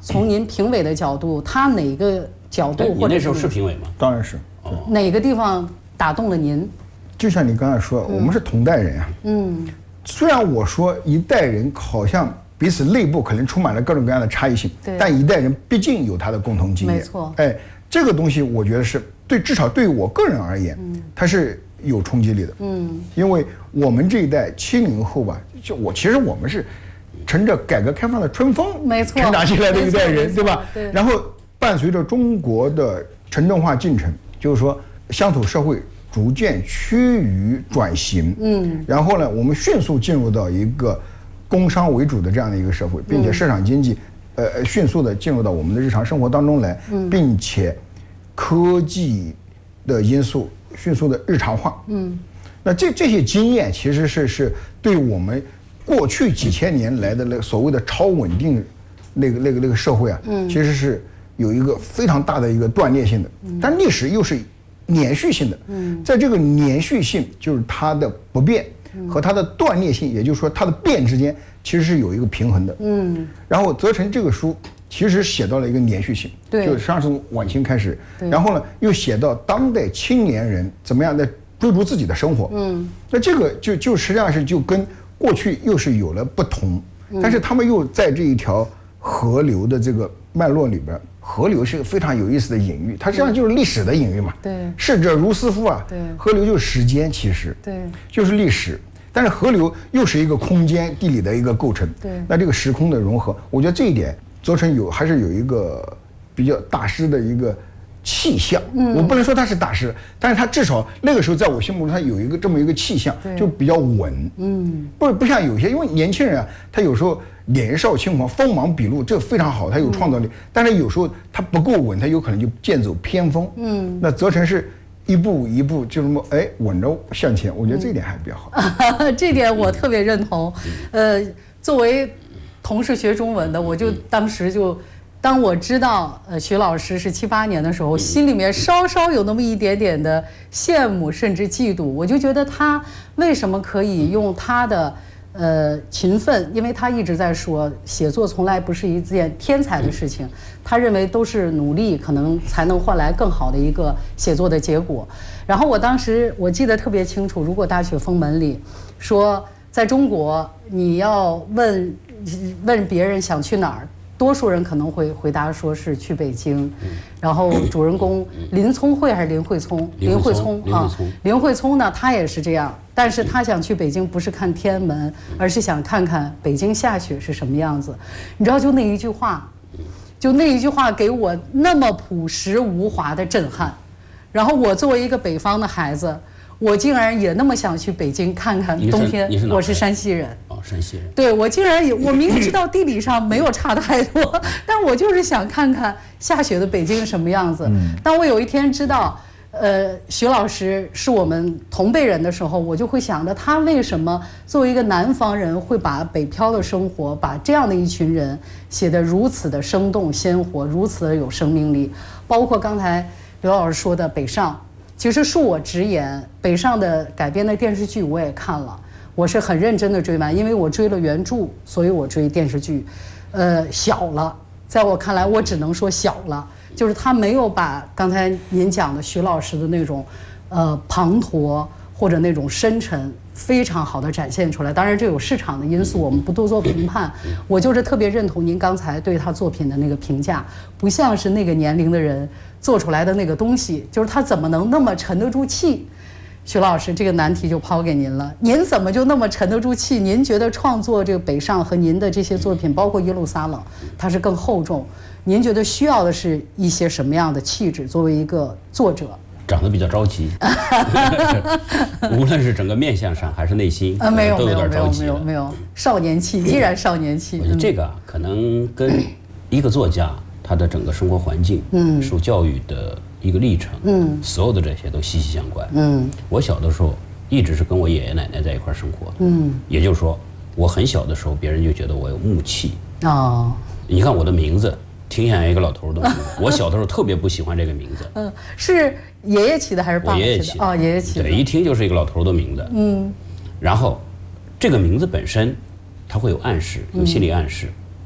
从您评委的角度，他哪个角度或者你那时候是评委吗？ 当然是。 哪个地方打动了您？ 就像你刚才说，我们是同代人啊。虽然我说一代人好像彼此内部可能充满了各种各样的差异性，但一代人毕竟有他的共同经验。 没错。 哎，这个东西我觉得是对，至少对于我个人而言，它是有冲击力的。因为我们这一代70后吧，其实我们是乘着改革开放的春风， 没错， 成长起来的一代人，对吧？ 对。 然后伴随着中国的城镇化进程，就是说乡土社会逐渐趋于转型，然后呢，我们迅速进入到一个工商为主的这样的一个社会，并且市场经济，迅速的进入到我们的日常生活当中来，并且科技的因素迅速的日常化，那这些经验其实是对我们过去几千年来的那个所谓的超稳定那个社会啊，其实是有一个非常大的一个断裂性的，但历史又是延续性的，在这个延续性就是它的不变和它的断裂性，也就是说它的变之间其实是有一个平衡的。然后泽成这个书其实写到了一个连续性，就实际上从晚清开始，然后呢又写到当代青年人怎么样在追逐自己的生活。那这个就实际上是就跟过去又是有了不同，但是他们又在这一条河流的这个脉络里边。河流是个非常有意思的隐喻，它实际上就是历史的隐喻嘛。 对， 逝者如斯夫啊。 对，河流就是时间，其实对， 就是历史。但是河流又是一个空间地理的一个构成。 对， 那这个时空的融合，我觉得这一点泽成还是有一个比较大师的一个气象。我不能说他是大师，但是他至少那个时候在我心目中他有一个这么一个气象，就比较稳。不像有些，因为年轻人啊，他有时候年少轻狂，锋芒毕露，这非常好，他有创造力。但是有时候他不够稳，他有可能就剑走偏锋。那泽成是一步一步就这么稳着向前，我觉得这一点还比较好。 这点我特别认同。作为同是学中文的，我就当时就。当我知道徐老师是78年的时候，心里面稍稍有那么一点点的羡慕甚至嫉妒，我就觉得他为什么可以用他的勤奋，因为他一直在说写作从来不是一件天才的事情，他认为都是努力可能才能换来更好的一个写作的结果。然后我当时我记得特别清楚，如果大雪封门里说在中国你要问别人想去哪儿，多数人可能会回答说是去北京，然后主人公林聪慧还是林慧聪？林慧聪啊，林慧聪呢，他也是这样，但是他想去北京不是看天安门，而是想看看北京下雪是什么样子。你知道，就那一句话给我那么朴实无华的震撼。然后我作为一个北方的孩子，我竟然也那么想去北京看看冬天。我是山西人。 山西人。 对，我竟然我明知道地理上没有差太多，但我就是想看看下雪的北京是什么样子。当我有一天知道，徐老师是我们同辈人的时候，我就会想着他为什么作为一个南方人会把北漂的生活，把这样的一群人写得如此的生动鲜活，如此的有生命力。包括刚才刘老师说的北上，其实恕我直言，北上的改编的电视剧我也看了。我是很认真的追完，因为我追了原著，所以我追电视剧。小了，在我看来，我只能说小了，就是他没有把刚才您讲的徐老师的那种，滂沱或者那种深沉，非常好的展现出来。当然，这有市场的因素，我们不多做评判。我就是特别认同您刚才对他作品的那个评价，不像是那个年龄的人做出来的那个东西，就是他怎么能那么沉得住气？徐老师，这个难题就抛给您了。您怎么就那么沉得住气？您觉得创作这个北上和您的这些作品，包括《耶路撒冷》，它是更厚重？您觉得需要的是一些什么样的气质？作为一个作者， 长得比较着急，无论是整个面相上还是内心， 没有都有点着急了。 没有，少年气，依然少年气。 我觉得这个可能跟一个作家他的整个生活环境、受教育的一个历程，所有的这些都息息相关。我小的时候一直是跟我爷爷奶奶在一块生活的，也就是说，我很小的时候，别人就觉得我有木气。你看我的名字，挺像一个老头的名字。我小的时候特别不喜欢这个名字。是爷爷起的还是爸爸起的？ 我爷爷起的。 爷爷起的。 对，一听就是一个老头的名字。然后，这个名字本身，它会有暗示，有心理暗示。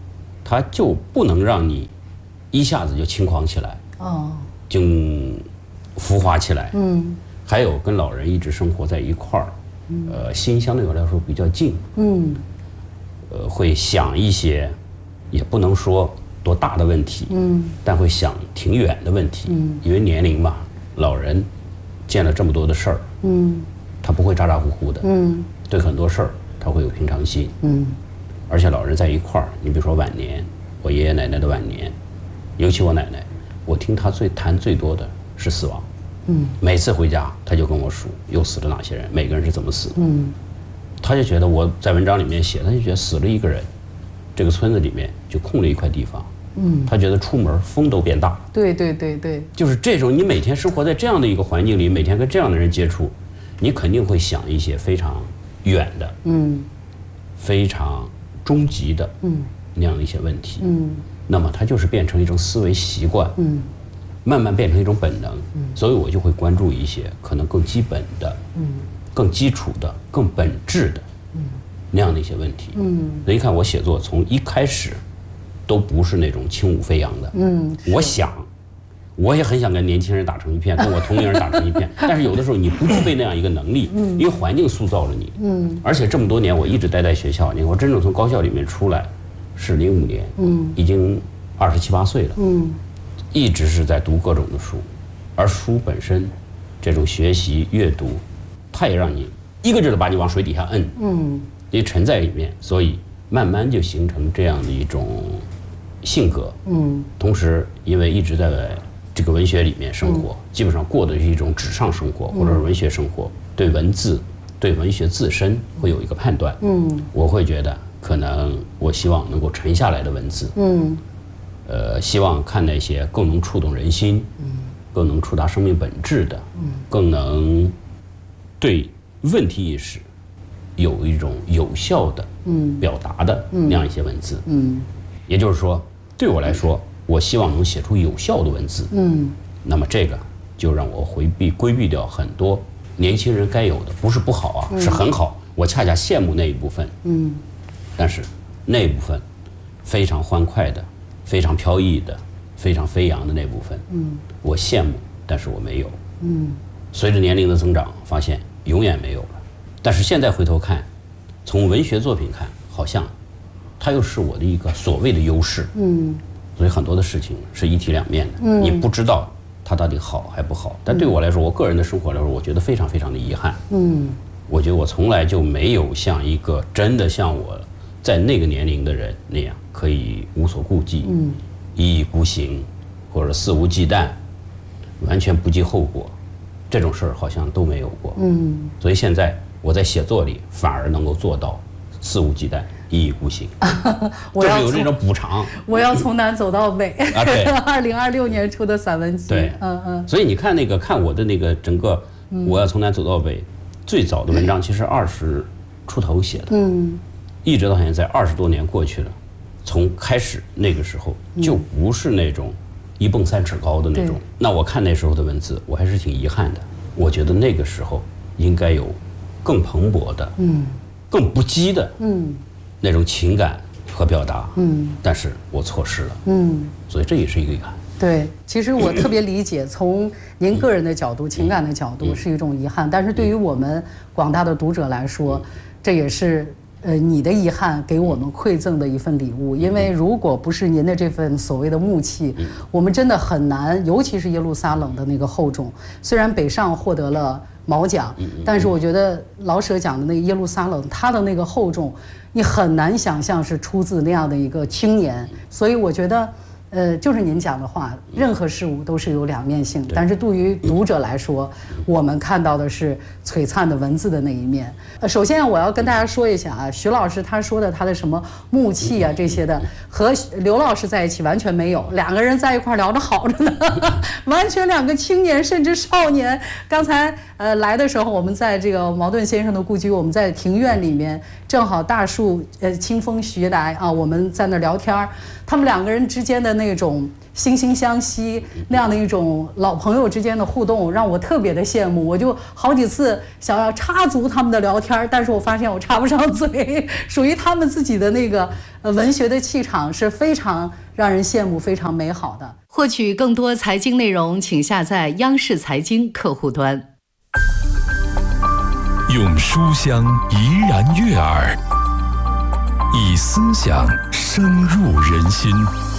它就不能让你一下子就轻狂起来，就浮华起来。还有跟老人一直生活在一块儿，心相对我来说比较近，会想一些，也不能说多大的问题，但会想挺远的问题，因为年龄嘛，老人见了这么多的事儿，他不会咋咋呼呼的，对很多事儿他会有平常心，而且老人在一块儿，你比如说晚年，我爷爷奶奶的晚年，尤其我奶奶，我听她谈最多的是死亡。每次回家他就跟我数又死了哪些人，每个人是怎么死的。他就觉得我在文章里面写，他就觉得死了一个人，这个村子里面就空了一块地方。他觉得出门风都变大。 对， 就是这种你每天生活在这样的一个环境里，每天跟这样的人接触，你肯定会想一些非常远的，非常终极的，那样的一些问题。那么它就是变成一种思维习惯。慢慢变成一种本能，所以我就会关注一些可能更基本的、更基础的、更本质的那样的一些问题。所以你看我写作从一开始都不是那种轻舞飞扬的。我也很想跟年轻人打成一片，跟我同龄人打成一片，但是有的时候你不具备那样一个能力，因为环境塑造了你。而且这么多年我一直待在学校，你看我真正从高校里面出来是05年，已经27、28岁了。一直是在读各种的书，而书本身，这种学习阅读，它也让你一个劲儿的把你往水底下摁，你沉在里面，所以慢慢就形成这样的一种性格。同时因为一直在这个文学里面生活，基本上过的是一种纸上生活或者是文学生活，对文字、对文学自身会有一个判断。我会觉得可能我希望能够沉下来的文字，希望看那些更能触动人心，更能触达生命本质的，更能对问题意识有一种有效的表达的那样一些文字。也就是说，对我来说，我希望能写出有效的文字。那么这个就让我规避掉很多年轻人该有的，不是不好啊，是很好。我恰恰羡慕那一部分。但是那一部分非常欢快的。非常飘逸的、非常飞扬的那部分，我羡慕，但是我没有。随着年龄的增长，发现永远没有了。但是现在回头看，从文学作品看，好像它又是我的一个所谓的优势。所以很多的事情是一体两面的，你不知道它到底好还不好。但对我来说，我个人的生活来说，我觉得非常非常的遗憾。我觉得我从来就没有像一个真的像我在那个年龄的人那样，可以无所顾忌，一意孤行，或者肆无忌惮，完全不计后果，这种事儿好像都没有过。所以现在我在写作里反而能够做到肆无忌惮、一意孤行，就是有这种补偿。 我要从南走到北。 对 ，2026年出的散文集。 对，所以你看看我的那个整个，我要从南走到北，最早的文章其实20出头写的。一直到现在20多年过去了，从开始那个时候就不是那种1蹦3尺高的那种。那我看那时候的文字，我还是挺遗憾的。我觉得那个时候应该有更蓬勃的、更不羁的那种情感和表达。但是我错失了。所以这也是一个遗憾。 对，其实我特别理解，从您个人的角度、情感的角度是一种遗憾，但是对于我们广大的读者来说，这也是你的遗憾给我们馈赠的一份礼物。因为如果不是您的这份所谓的木气，我们真的很难，尤其是耶路撒冷的那个厚重。虽然北上获得了毛奖，但是我觉得老舍讲的那个耶路撒冷，它的那个厚重，你很难想象是出自那样的一个青年。所以我觉得就是您讲的话，任何事物都是有两面性，但是对于读者来说，我们看到的是璀璨的文字的那一面。首先我要跟大家说一下啊，徐老师他说的他的什么木气啊这些的，和刘老师在一起完全没有，两个人在一块聊着好着呢，完全两个青年甚至少年。刚才来的时候，我们在这个茅盾先生的故居，我们在庭院里面，正好大树清风徐来啊，我们在那聊天，他们两个人之间的那种惺惺相惜那样的一种老朋友之间的互动，让我特别的羡慕。我就好几次想要插足他们的聊天，但是我发现我插不上嘴。属于他们自己的那个文学的气场是非常让人羡慕、非常美好的。获取更多财经内容，请下载央视财经客户端。 用书香怡然悦耳，以思想深入人心。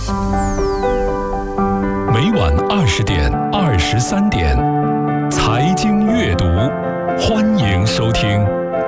每晚20点、23点，财经阅读，欢迎收听。